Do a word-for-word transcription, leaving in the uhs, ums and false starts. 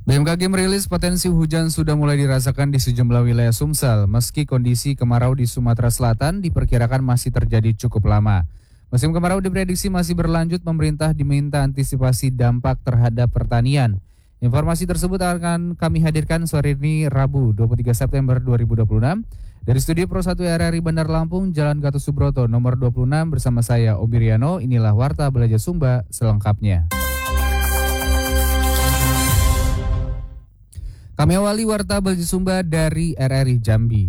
B M K G merilis potensi hujan sudah mulai dirasakan di sejumlah wilayah Sumsel, meski kondisi kemarau di Sumatera Selatan diperkirakan masih terjadi cukup lama. Musim kemarau diprediksi masih berlanjut, pemerintah diminta antisipasi dampak terhadap pertanian. Informasi tersebut akan kami hadirkan sore ini Rabu dua puluh tiga September dua ribu dua puluh enam dari Studio Pro satu R R I Bandar Lampung, Jalan Gatot Subroto nomor dua puluh enam bersama saya Om Iriano. Inilah Warta Belajar Sumba selengkapnya. Kami awali Warta Belajar Sumba dari R R I Jambi.